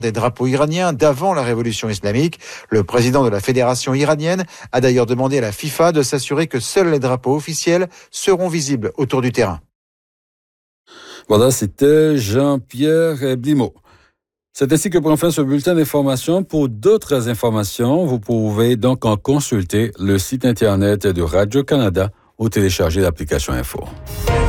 des drapeaux iraniens d'avant la révolution islamique. Le président de la fédération iranienne a d'ailleurs demandé à la FIFA de s'assurer que seuls les drapeaux officiels seront visibles autour du terrain. Voilà, c'était Jean-Pierre Blimaud. C'est ainsi que prend fin ce bulletin d'information. Pour d'autres informations, vous pouvez donc en consulter le site Internet de Radio-Canada ou télécharger l'application Info.